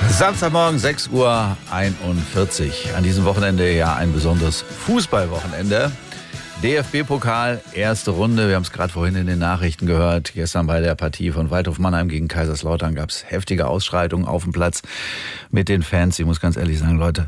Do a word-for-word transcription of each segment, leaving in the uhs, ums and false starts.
Samstagmorgen, sechs Uhr einundvierzig. An diesem Wochenende ja ein besonderes Fußballwochenende. D F B-Pokal, erste Runde. Wir haben es gerade vorhin in den Nachrichten gehört. Gestern bei der Partie von Waldhof Mannheim gegen Kaiserslautern gab es heftige Ausschreitungen auf dem Platz mit den Fans. Ich muss ganz ehrlich sagen, Leute,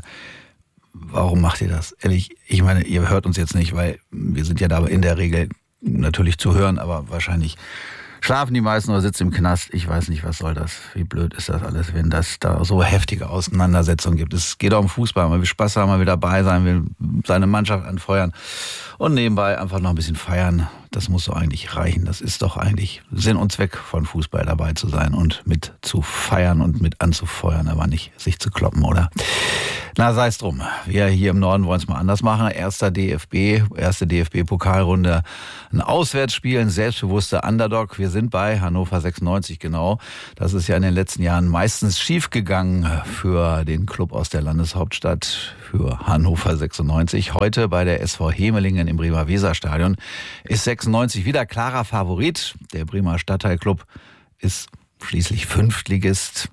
warum macht ihr das? Ehrlich, ich meine, ihr hört uns jetzt nicht, weil wir sind ja da in der Regel natürlich zu hören, aber wahrscheinlich schlafen die meisten oder sitzen im Knast. Ich weiß nicht, was soll das? Wie blöd ist das alles, wenn das da so heftige Auseinandersetzungen gibt. Es geht auch um Fußball. Man will Spaß haben, man will dabei sein, will seine Mannschaft anfeuern und nebenbei einfach noch ein bisschen feiern. Das muss doch eigentlich reichen. Das ist doch eigentlich Sinn und Zweck von Fußball, dabei zu sein und mit zu feiern und mit anzufeuern, aber nicht sich zu kloppen, oder? Na, sei es drum. Wir hier im Norden wollen es mal anders machen. Erster D F B, erste D F B-Pokalrunde, ein Auswärtsspiel, ein selbstbewusster Underdog. Wir sind bei Hannover sechsundneunzig, genau. Das ist ja in den letzten Jahren meistens schief gegangen für den Club aus der Landeshauptstadt, für Hannover sechsundneunzig. Heute bei der S V Hemelingen im Bremer Weserstadion ist sechsundneunzig wieder klarer Favorit. Der Bremer Stadtteilclub ist schließlich Fünftligist.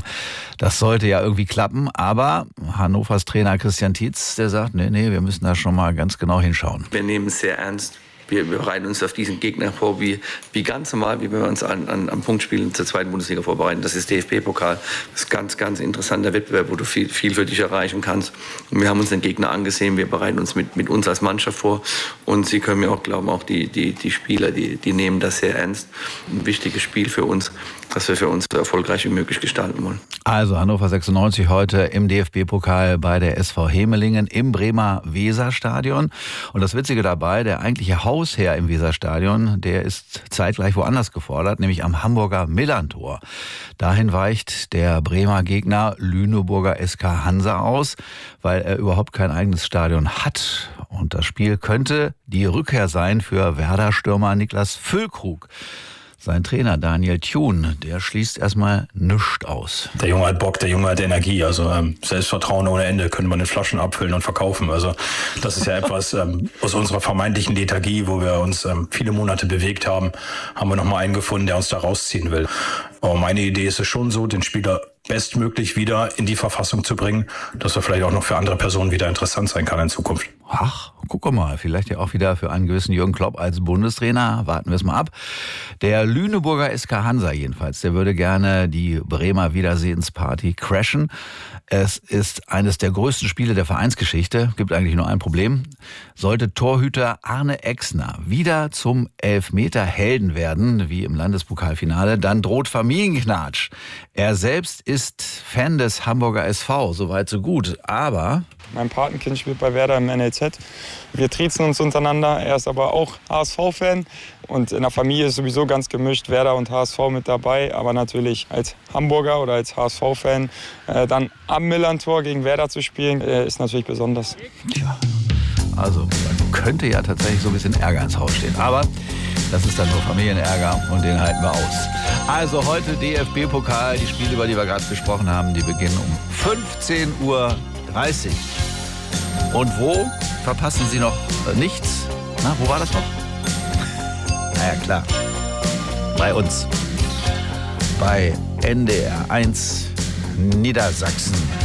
Das sollte ja irgendwie klappen, aber Hannovers Trainer Christian Tietz, der sagt, nee, nee, wir müssen da schon mal ganz genau hinschauen. Wir nehmen es sehr ernst. Wir, wir bereiten uns auf diesen Gegner vor, wie, wie ganz normal, wie wir uns an, an, am Punktspielen zur zweiten Bundesliga vorbereiten. Das ist D F B-Pokal. Das ist ein ganz, ganz interessanter Wettbewerb, wo du viel, viel für dich erreichen kannst. Und wir haben uns den Gegner angesehen. Wir bereiten uns mit, mit uns als Mannschaft vor. Und Sie können mir auch glauben, auch die, die, die Spieler, die, die nehmen das sehr ernst. Ein wichtiges Spiel für uns, das wir für uns so erfolgreich wie möglich gestalten wollen. Also Hannover sechsundneunzig heute im D F B-Pokal bei der S V Hemelingen im Bremer Weserstadion. Und das Witzige dabei, der eigentliche Hausherr im Weserstadion, der ist zeitgleich woanders gefordert, nämlich am Hamburger Millerntor. Dahin weicht der Bremer Gegner Lüneburger S K Hansa aus, weil er überhaupt kein eigenes Stadion hat. Und das Spiel könnte die Rückkehr sein für Werder-Stürmer Niklas Füllkrug. Sein Trainer Daniel Thun, der schließt erstmal nichts aus. Der Junge hat Bock, der Junge hat Energie. Also ähm, Selbstvertrauen ohne Ende, können wir in Flaschen abfüllen und verkaufen. Also das ist ja etwas ähm, aus unserer vermeintlichen Lethargie, wo wir uns ähm, viele Monate bewegt haben, haben wir nochmal einen gefunden, der uns da rausziehen will. Aber meine Idee ist es schon so, den Spieler bestmöglich wieder in die Verfassung zu bringen, dass er vielleicht auch noch für andere Personen wieder interessant sein kann in Zukunft. Ach, guck mal, vielleicht ja auch wieder für einen gewissen Jürgen Klopp als Bundestrainer. Warten wir es mal ab. Der Lüneburger S K Hansa jedenfalls, der würde gerne die Bremer Wiedersehensparty crashen. Es ist eines der größten Spiele der Vereinsgeschichte. Gibt eigentlich nur ein Problem. Sollte Torhüter Arne Exner wieder zum Elfmeter-Helden werden, wie im Landespokalfinale, dann droht Familienknatsch. Er selbst ist Fan des Hamburger S V, soweit so gut. Aber mein Patenkind spielt bei Werder im N L Z. Wir triezen uns untereinander. Er ist aber auch H S V-Fan. Und in der Familie ist sowieso ganz gemischt, Werder und H S V mit dabei. Aber natürlich als Hamburger oder als H S V-Fan äh, dann am Millerntor gegen Werder zu spielen, äh, ist natürlich besonders. Tja, also könnte ja tatsächlich so ein bisschen Ärger ins Haus stehen. Aber das ist dann nur Familienärger und den halten wir aus. Also heute D F B-Pokal, die Spiele, über die wir gerade gesprochen haben, die beginnen um fünfzehn Uhr dreißig. Und wo verpassen Sie noch äh, nichts? Na, wo war das noch? Naja, klar. Bei uns. Bei N D R eins Niedersachsen.